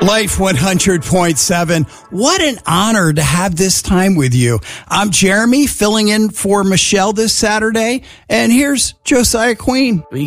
Life 100.7. What an honor to have this time with you. I'm Jeremy, filling in for Michelle this Saturday, and here's Josiah Queen.